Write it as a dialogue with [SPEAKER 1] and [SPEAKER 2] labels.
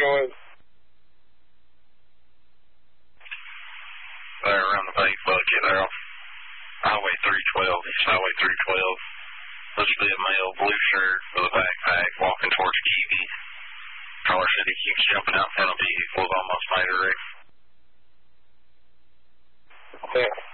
[SPEAKER 1] ahead.
[SPEAKER 2] They're around the bank bucket there off Highway 312, East Highway 312. Looks to be a male, blue shirt with a backpack, walking towards Kiwi. Car said he keeps jumping out in front of vehicles, almost made a wreck.
[SPEAKER 1] Okay.